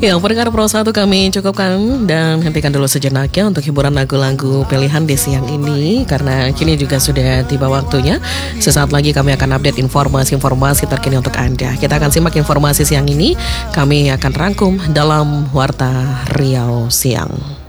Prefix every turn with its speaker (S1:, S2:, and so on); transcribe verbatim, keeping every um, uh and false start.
S1: Ya, pendengar Pro satu kami cukupkan dan hentikan dulu sejenak ya untuk hiburan lagu-lagu pilihan di siang ini, karena kini juga sudah tiba waktunya. Sesaat lagi kami akan update informasi-informasi terkini untuk Anda. Kita akan simak informasi siang ini, kami akan rangkum dalam Warta Riau Siang.